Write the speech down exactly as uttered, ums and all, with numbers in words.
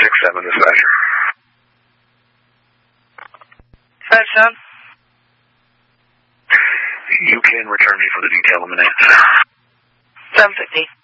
six seven, dispatcher. Dispatch, You can return me for the detail in a minute. seven fifty.